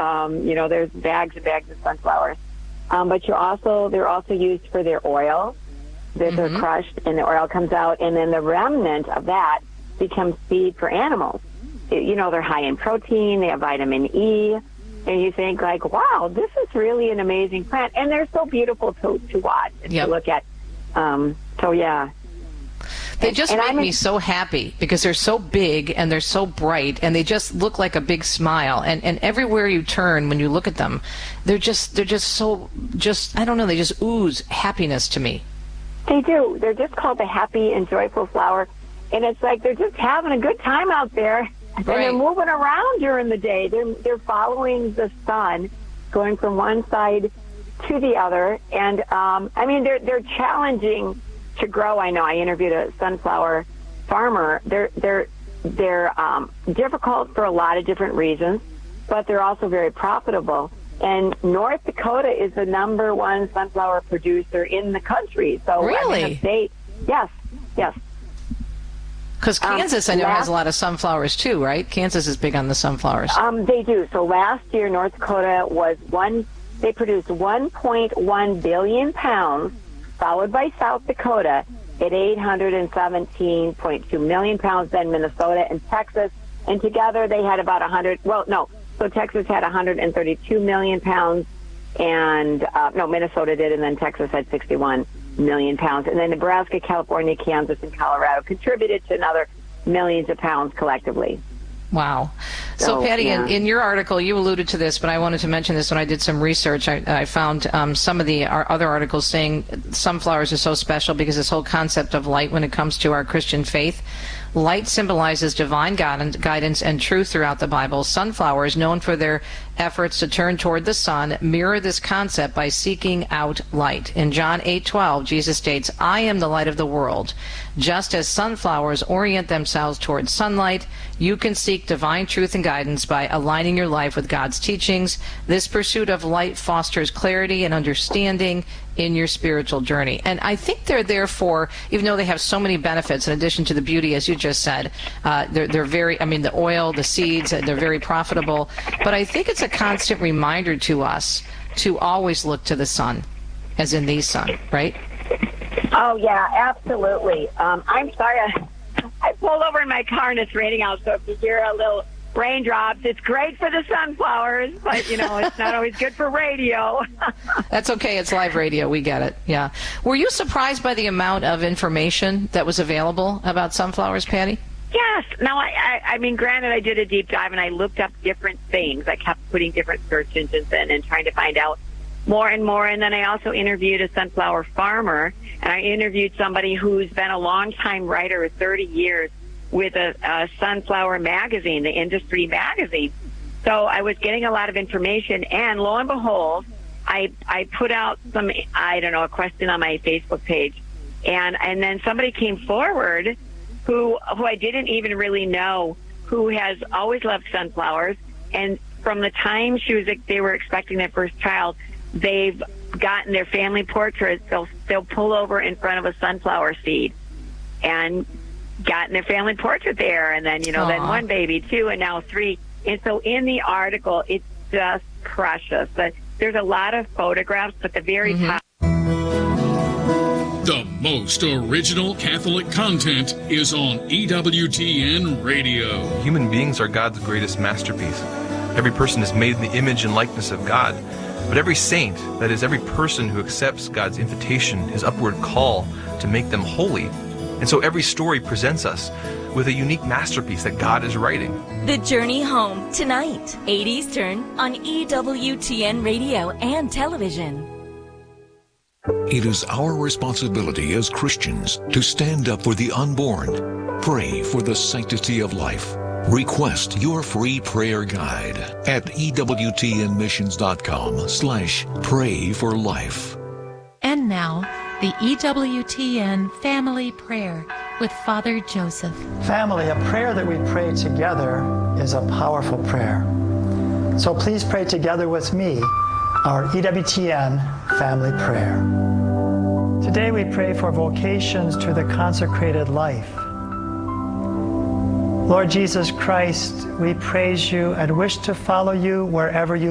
There's bags and bags of sunflowers. But they're also used for their oil. They're crushed, and the oil comes out, and then the remnant of that becomes feed for animals. They're high in protein. They have vitamin E. And you think, like, wow, this is really an amazing plant. And they're so beautiful to watch and to look at. They just make me so happy because they're so big and they're so bright and they just look like a big smile. And everywhere you turn when you look at them, they're just I don't know, they just ooze happiness to me. They do. They're just called the happy and joyful flower. And it's like they're just having a good time out there. And they're moving around during the day. They're following the sun, going from one side to the other. And, they're challenging to grow. I know I interviewed a sunflower farmer. They're difficult for a lot of different reasons, but they're also very profitable. And North Dakota is the number one sunflower producer in the country. So really? Yes. Because Kansas, I know, has a lot of sunflowers too, right? Kansas is big on the sunflowers. They do. So last year, North Dakota they produced 1.1 billion pounds, followed by South Dakota at 817.2 million pounds, then Minnesota and Texas. And together they had about so Texas had 132 million pounds, and Minnesota did, and then Texas had 61 million pounds. And then Nebraska, California, Kansas, and Colorado contributed to another millions of pounds collectively. Wow. So Patty, in your article, you alluded to this, but I wanted to mention this when I did some research. I found some of the other articles saying sunflowers are so special because this whole concept of light when it comes to our Christian faith. Light symbolizes divine guidance and truth throughout the Bible. Sunflowers, known for their efforts to turn toward the sun, mirror this concept by seeking out light. In John 8:12, Jesus states, "I am the light of the world." Just as sunflowers orient themselves towards sunlight, you can seek divine truth and guidance by aligning your life with God's teachings. This pursuit of light fosters clarity and understanding in your spiritual journey. And I think they're there for, even though they have so many benefits in addition to the beauty, as you just said, they're very, the oil, the seeds, they're very profitable. But I think it's a constant reminder to us to always look to the sun, as in the sun, right? Oh, yeah, absolutely. I'm sorry, I pulled over in my car and it's raining out, so if you hear a little raindrops, it's great for the sunflowers, but, it's not always good for radio. That's okay. It's live radio. We get it. Yeah. Were you surprised by the amount of information that was available about sunflowers, Patty? Yes. Now, I mean, granted, I did a deep dive and I looked up different things. I kept putting different search engines in and trying to find out more and more. And then I also interviewed a sunflower farmer, and I interviewed somebody who's been a longtime writer, 30 years, with a sunflower magazine, the industry magazine. So I was getting a lot of information, and lo and behold, I put out a question on my Facebook page, and then somebody came forward who I didn't even really know, who has always loved sunflowers, and from the time they were expecting their first child, they've gotten their family portraits. They'll pull over in front of a sunflower seed and gotten their family portrait there, and then then one baby, two, and now three. And so in the article, it's just precious. But there's a lot of photographs, but the very top. The most original Catholic content is on EWTN Radio. Human beings are God's greatest masterpiece. Every person is made in the image and likeness of God. But every saint, that is, every person who accepts God's invitation, his upward call to make them holy. And so every story presents us with a unique masterpiece that God is writing. The Journey Home, tonight, 8 Eastern, on EWTN Radio and television. It is our responsibility as Christians to stand up for the unborn, pray for the sanctity of life. Request your free prayer guide at EWTNmissions.com/pray for life. And now, the EWTN Family Prayer with Father Joseph. Family, a prayer that we pray together is a powerful prayer. So please pray together with me our EWTN Family Prayer. Today we pray for vocations to the consecrated life. Lord Jesus Christ, we praise you and wish to follow you wherever you